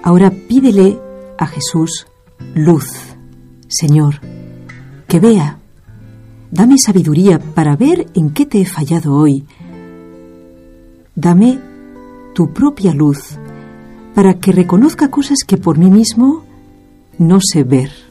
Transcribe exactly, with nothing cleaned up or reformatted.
Ahora pídele a Jesús luz. Señor, que vea. Dame sabiduría para ver en qué te he fallado hoy. Dame tu propia luz para que reconozca cosas que por mí mismo no sé ver.